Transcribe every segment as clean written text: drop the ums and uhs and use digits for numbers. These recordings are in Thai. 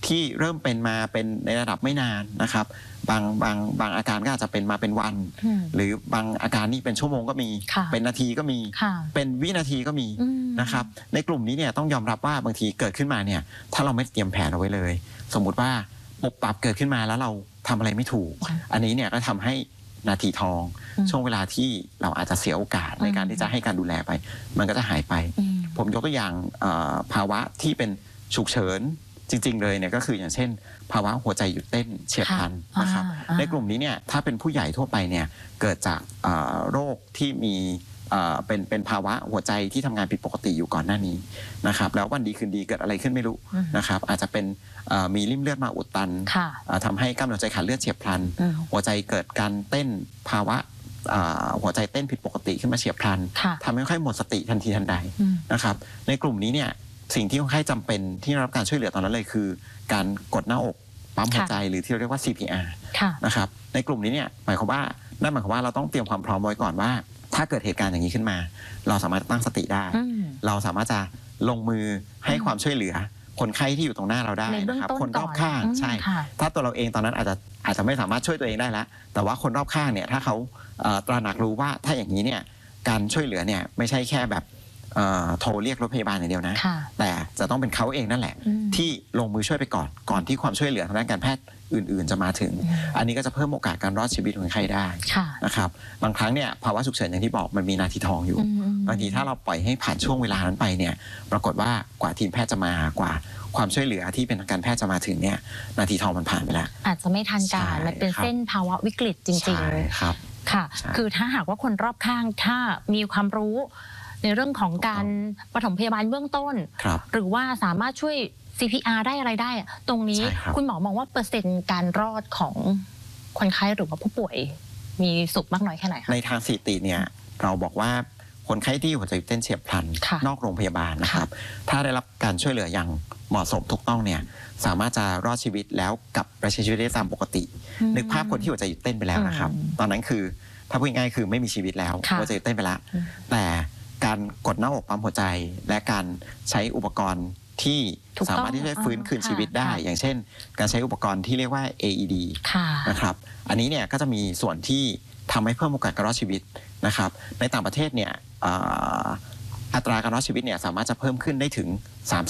ที่เริ่มเป็นมาเป็นในระดับไม่นานนะครับบางอาการก็อาจจะเป็นมาเป็นวันหรือบางอาการนี่เป็นชั่วโมงก็มีเป็นนาทีก็มีเป็นวินาทีก็มีนะครับในกลุ่มนี้เนี่ยต้องยอมรับว่าบางทีเกิดขึ้นมาเนี่ยถ้าเราไม่เตรียมแผนเอาไว้เลยสมมุติว่าปุบปับเกิดขึ้นมาแล้วเราทำอะไรไม่ถูกอันนี้เนี่ยก็ทำให้นาทีทองช่วงเวลาที่เราอาจจะเสียโอกาสในการที่จะให้การดูแลไปมันก็จะหายไปผมยกตัวอย่างภาวะที่เป็นฉุกเฉินจริงๆเลยเนี่ยก็คืออย่างเช่นภาวะหัวใจหยุดเต้นเฉียบพลันนะครับในกลุ่มนี้เนี่ยถ้าเป็นผู้ใหญ่ทั่วไปเนี่ยเกิดจากโรคที่มีเป็นภาวะหัวใจที่ทำงานผิดปกติอยู่ก่อนหน้านี้นะครับแล้ววันดีคืนดีเกิดอะไรขึ้นไม่รู้นะครับอาจจะเป็นมีริ่มเลือดมาอุดตันทำให้กล้ามเนื้อหัวใจขาดเลือดเฉียบพลันหัวใจเกิดการเต้นภาวะหัวใจเต้นผิดปกติขึ้นมาเฉียบพลันทำให้คนไข้หมดสติทันทีทันใดนะครับในกลุ่มนี้เนี่ยสิ่งที่คนไข้จำเป็นที่ได้รับการช่วยเหลือตอนนั้นเลยคือการกดหน้าอกปั๊มหัวใจหรือที่เราเรียกว่า CPR นะครับในกลุ่มนี้เนี่ยหมายความว่าเราต้องเตรียมความพร้อมไว้ก่อนว่าถ้าเกิดเหตุการณ์อย่างนี้ขึ้นมาเราสามารถตั้งสติได้เราสามารถจะลงมือให้ความช่วยเหลือคนไข้ที่อยู่ตรงหน้าเราได้นะครับคนรอบข้างใช่ถ้าตัวเราเองตอนนั้นอาจจะไม่สามารถช่วยตัวเองได้แล้วแต่ว่าคนรอบข้างเนี่ยถ้าเขาตระหนักรู้ว่าถ้าอย่างนี้เนี่ยการช่วยเหลือเนี่ยไม่ใช่แค่แบบโทรเรียกรถพยาบาลอย่างเดียวนะแต่จะต้องเป็นเขาเองนั่นแหละที่ลงมือช่วยไปก่อนที่ความช่วยเหลือทางด้านการแพทย์อื่นๆจะมาถึงอันนี้ก็จะเพิ่มโอกาสการรอดชีวิตของคนไข้ได้นะครับบางครั้งเนี่ยภาวะฉุกเฉินอย่างที่บอกมันมีนาทีทองอยู่บางทีถ้าเราปล่อยให้ผ่านช่วงเวลานั้นไปเนี่ยปรากฏว่ากว่าทีมแพทย์จะมากว่าความช่วยเหลือที่เป็นทางการแพทย์จะมาถึงเนี่ยนาทีทองมันผ่านไปแล้วอาจจะไม่ทันการมันเป็นเส้นภาวะวิกฤตจริงๆครับค่ะคือถ้าหากว่าคนรอบข้างถ้ามีความรู้ในเรื่องของการปฐมพยาบาลเบื้องต้นหรือว่าสามารถช่วย CPR ได้อะไรได้ตรงนี้คุณหมอมองว่าเปอร์เซ็นต์การรอดของคนไข้หรือว่าผู้ป่วยมีสูงมากน้อยแค่ไหนคะในทางสถิติเนี่ยเราบอกว่าคนไข้ที่หัวใจเต้นเฉียบพลันนอกโรงพยาบาลนะครับถ้าได้รับการช่วยเหลืออย่างเหมาะสมถูกต้องเนี่ยสามารถจะรอดชีวิตแล้วกลับไปใช้ชีวิตได้ตามปกตินึกภาพคนที่หัวใจหยุดเต้นไปแล้วนะครับตอนนั้นคือถ้าพูดง่ายๆคือไม่มีชีวิตแล้วหัวใจหยุดเต้นไปแล้วแต่การกดหน้าอกปั๊มหัวใจและการใช้อุปกรณ์ที่สามารถที่จะฟื้นคืนชีวิตได้อย่างเช่นการใช้อุปกรณ์ที่เรียกว่า AED นะครับอันนี้เนี่ยก็จะมีส่วนที่ทำให้เพิ่มโอกาสการรอดชีวิตนะครับในต่างประเทศเนี่ยอัตราการรอดชีวิตเนี่ยสามารถจะเพิ่มขึ้นได้ถึง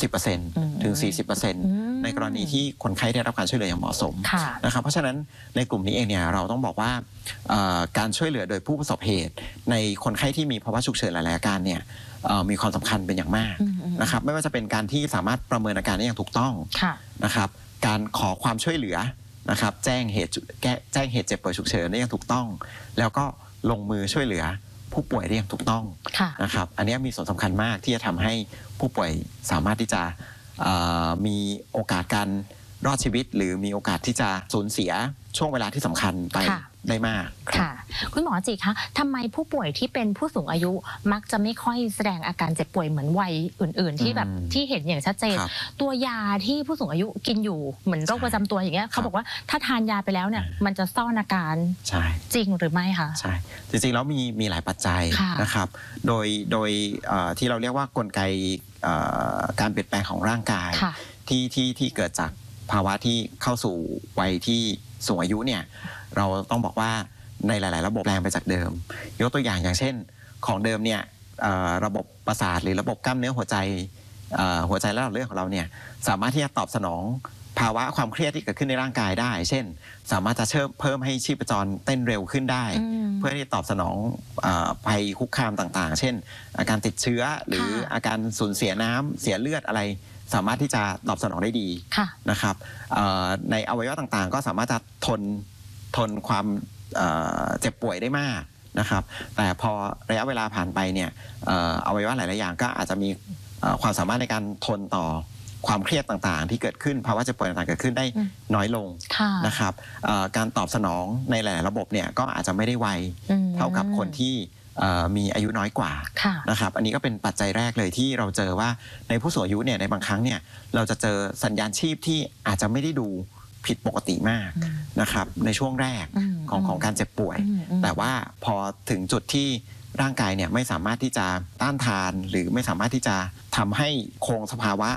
30% ถึง 40% ในกรณีที่คนไข้ได้รับการช่วยเหลืออย่างเหมาะสมนะครับเพราะฉะนั้นในกลุ่มนี้เองเนี่ยเราต้องบอกว่าการช่วยเหลือโดยผู้ประสบเหตุในคนไข้ที่มีภาวะฉุกเฉินหลายๆอาการเนี่ยมีความสำคัญเป็นอย่างมากนะครับไม่ว่าจะเป็นการที่สามารถประเมินอาการได้อย่างถูกต้องนะครับการขอความช่วยเหลือนะครับแจ้งเหตุเจ็บป่วยฉุกเฉินได้อย่างถูกต้องแล้วก็ลงมือช่วยเหลือผู้ป่วยได้อย่างถูกต้องนะครับอันนี้มีส่วนสำคัญมากที่จะทำให้ผู้ป่วยสามารถที่จะมีโอกาสการรอดชีวิตหรือมีโอกาสที่จะสูญเสียช่วงเวลาที่สำคัญไปได้มากค่ะคุณหมอจิคะทำไมผู้ป่วยที่เป็นผู้สูงอายุมักจะไม่ค่อยแสดงอาการเจ็บป่วยเหมือนวัยอื่นๆที่แบบที่เห็นอย่างชัดเจนตัวยาที่ผู้สูงอายุกินอยู่เหมือนโรคประจำตัวอย่างเงี้ยเขาบอกว่าถ้าทานยาไปแล้วเนี่ยมันจะซ่อนอาการจริงหรือไม่คะใช่จริงๆแล้วมีหลายปัจจัยนะครับโดยที่เราเรียกว่ากลไกการเปลี่ยนแปลงของร่างกายที่เกิดจากภาวะที่เข้าสู่วัยที่สูงอายุเนี่ยเราต้องบอกว่าในหลายๆระบบแปลงไปจากเดิมยกตัวอย่างเช่นของเดิมเนี่ยระบบประสาทหรือระบบกล้ามเนื้อหัวใจและหลอดเลือดของเราเนี่ยสามารถที่จะตอบสนองภาวะความเครียดที่เกิดขึ้นในร่างกายได้เช่นสามารถจะเพิ่มให้ชีพจรเต้นเร็วขึ้นได้เพื่อที่จะตอบสนองภัยคุกคามต่างๆเช่นอาการติดเชื้อหรืออาการสูญเสียน้ำเสียเลือดอะไรสามารถที่จะตอบสนองได้ดีนะครับในอวัยวะต่างๆก็สามารถจะทนความเจ็บป่วยได้มากนะครับแต่พอระยะเวลาผ่านไปเนี่ยอวัยวะหลายๆอย่างก็อาจจะมีความสามารถในการทนต่อความเครียดต่างๆที่เกิดขึ้นภาวะเจ็บป่วยต่างๆเกิดขึ้นได้น้อยลงนะครับการตอบสนองในหลายๆระบบเนี่ยก็อาจจะไม่ได้ไวเท่ากับคนที่มีอายุน้อยกว่านะครับอันนี้ก็เป็นปัจจัยแรกเลยที่เราเจอว่าในผู้สูงอายุเนี่ยในบางครั้งเนี่ยเราจะเจอสัญญาณชีพที่อาจจะไม่ได้ดูผิดปกติมากนะครับในช่วงแรกของการเจ็บป่วยแต่ว่าพอถึงจุดที่ร่างกายเนี่ยไม่สามารถที่จะต้านทานหรือไม่สามารถที่จะทำให้คงสภาวะ